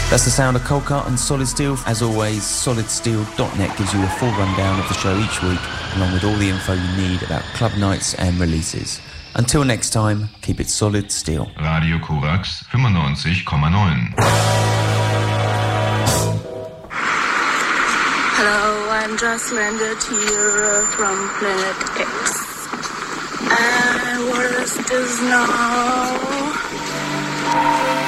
That's the sound of Colcart and Solid Steel. As always, solidsteel.net gives you a full rundown of the show each week, along with all the info you need about club nights and releases. Until next time, keep it solid steel. Radio Korax 95,9. Hello, I'm just landed here from Planet X. And what is this now?